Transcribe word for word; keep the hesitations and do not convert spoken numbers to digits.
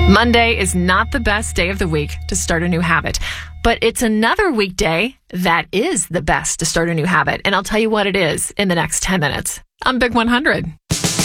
Monday is not the best day of the week to start a new habit, but it's another weekday that is the best to start a new habit. And I'll tell you what it is in the next ten minutes. I'm Big one hundred.